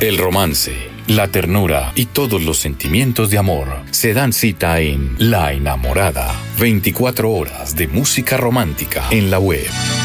El romance, la ternura y todos los sentimientos de amor se dan cita en La Enamorada. 24 horas de música romántica en la web.